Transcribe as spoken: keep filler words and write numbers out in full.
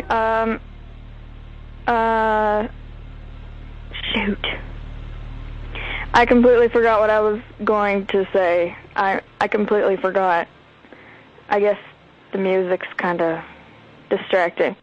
Okay, um, uh, shoot. I completely forgot what I was going to say. I, I completely forgot. I guess the music's kind of distracting.